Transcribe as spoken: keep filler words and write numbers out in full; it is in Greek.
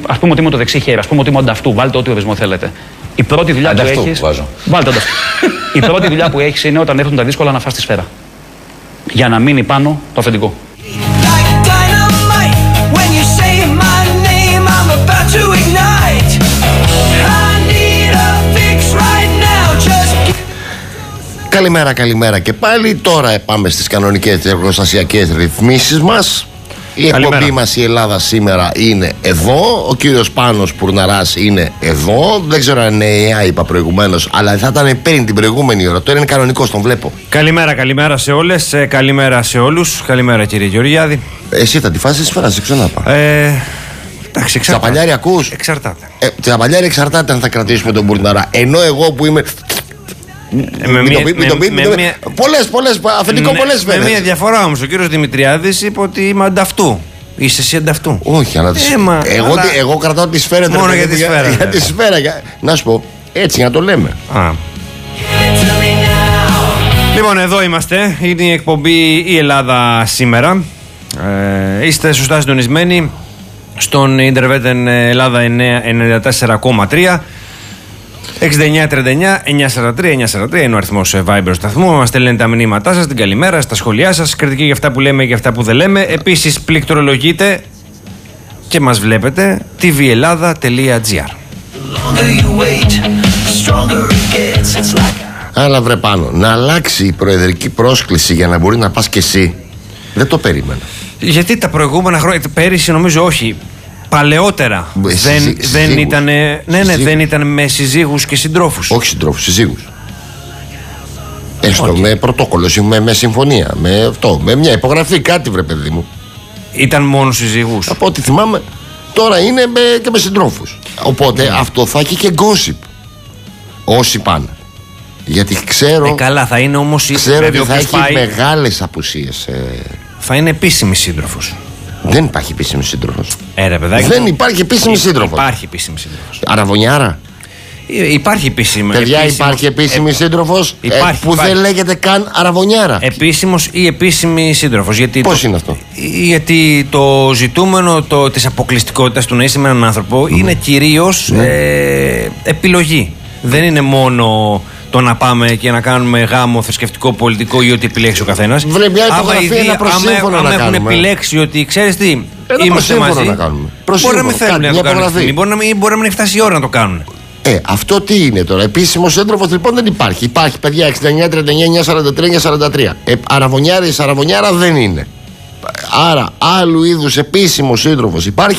ας πούμε ότι είμαι το δεξί χέρι, ας πούμε ότι είμαι ανταυτού, βάλτε ό,τι ορισμό θέλετε. Η πρώτη δουλειά που έχεις. Βάλτε ανταυτού. Η πρώτη δουλειά που έχεις είναι όταν έρθουν τα δύσκολα να φας τη σφαίρα. Για να μείνει πάνω το αφεντικό. Καλημέρα, καλημέρα και πάλι. Τώρα πάμε στις κανονικές εργοστασιακές ρυθμίσεις μας. Η εκπομπή μας η Ελλάδα σήμερα είναι εδώ. Ο κύριος Πάνος Πουρναράς είναι εδώ. Δεν ξέρω αν είναι είπα προηγουμένως, αλλά θα ήταν πριν την προηγούμενη ώρα. Τώρα είναι κανονικός, τον βλέπω. Καλημέρα, καλημέρα σε όλες. Ε, καλημέρα σε όλους. Καλημέρα κύριε Γεωργιάδη. Εσύ θα τη φάσεις τη σφαίρα, δεν ξέρω να πάω. Ε, εντάξει, εξαρτάται. Τσαπαλιάρη ακούς. Εξαρτάται. Ε, Τσαπαλιάρη εξαρτάται αν θα κρατήσουμε τον Πουρναρά. Ενώ εγώ που είμαι. Πολλές, πολλές, αφεντικό πολλές με μια διαφορά όμως. Ο κύριος Δημητριάδης είπε ότι είμαι ανταυτού. Είσαι εσύ ανταυτού. Όχι, αλλά εγώ, εγώ κρατάω τη σφαίρα. Μόνο για τη σφαίρα. Για τη σφαίρα. Να σου πω, έτσι να το λέμε. Α. Λοιπόν, εδώ είμαστε. Είναι η εκπομπή Η Ελλάδα σήμερα. ε, Είστε σωστά συντονισμένοι στον Ιντερβέτεν Ελλάδα ενενήντα τέσσερα κόμμα τρία. εξήντα εννιά τριάντα εννιά εννιακόσια σαράντα τρία εννιακόσια σαράντα τρία είναι ο αριθμός Viber του σταθμού. Μας στέλνετε τα μηνύματά σας, την καλημέρα, στα σχόλιά σας, κριτική για αυτά που λέμε και για αυτά που δεν λέμε. Επίσης, πληκτρολογείτε και μας βλέπετε τι βι Ελλάδα τελεία τζι άρ. Αλλά βρε πάνω, να αλλάξει η προεδρική πρόσκληση για να μπορεί να πας κι εσύ. Δεν το περίμενα. Γιατί τα προηγούμενα χρόνια, πέρυσι νομίζω όχι. Παλαιότερα δεν, Συζύ, δεν ήταν. Ναι, ναι, δεν ήταν με συζύγους και συντρόφους. Όχι συντρόφους, συζύγους. Έστω okay. με πρωτόκολλο, με, με συμφωνία, με αυτό, με μια υπογραφή, κάτι βρε παιδί μου. Ήταν μόνο συζύγους. Από ό,τι θυμάμαι, τώρα είναι με, και με συντρόφους. Οπότε mm. αυτό θα έχει και gossip. Όσοι πάνε. Γιατί ξέρω. Ε, καλά, θα είναι όμως. Ξέρω ότι θα έχει πάει... μεγάλες απουσίες. Ε... Θα είναι επίσημη σύντροφος. Δεν υπάρχει επίσημη σύντροφος. Ε, ρε, παιδάκι, δεν υπάρχει επίσημη σύντροφος. Υπάρχει επίσημη σύντροφος. Αραβωνιάρα. Ε, υπάρχει επίσημη. Παιδιά, επίσημος, υπάρχει επίσημη ε, σύντροφος ε, που υπάρχει. Δεν λέγεται καν αραβωνιάρα. Επίσημος ή επίσημη σύντροφος. Πώς το, είναι αυτό? Γιατί το ζητούμενο το, της αποκλειστικότητας του να είσαι με έναν άνθρωπο mm. είναι κυρίως mm. ε, επιλογή. Δεν είναι μόνο το να πάμε και να κάνουμε γάμο θρησκευτικό, πολιτικό ή ό,τι επιλέξει ο καθένας. Βλέπει μια υπογραφή, ένα προσύμφωνο να κάνουμε. Αν έχουν επιλέξει ότι ξέρεις τι, ένα είμαστε μαζί. Να κάνουμε. Μπορεί να μην θέλουν να το κάνουν. Μπορεί να μην, μπορεί να μην φτάσει η ώρα να το κάνουν. Ε, αυτό τι είναι τώρα? Επίσημο σύντροφος λοιπόν δεν υπάρχει. Υπάρχει, παιδιά, εξήντα εννιά τριάντα εννιά εννιακόσια σαράντα τρία εννιακόσια σαράντα τρία. Ε, αραβωνιάρα ή σαραβωνιάρα δεν είναι. Άρα, άλλου είδους επίσημο σύντροφος υπάρχει.